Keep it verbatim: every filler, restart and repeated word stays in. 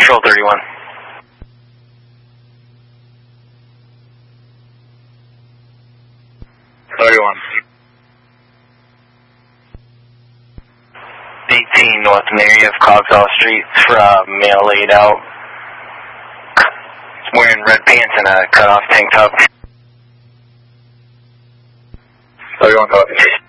Control thirty-one. thirty-one. eighteen north in the area of Cogswell Street for a male laid out. Wearing red pants and a cut-off tank top. thirty-one, copy.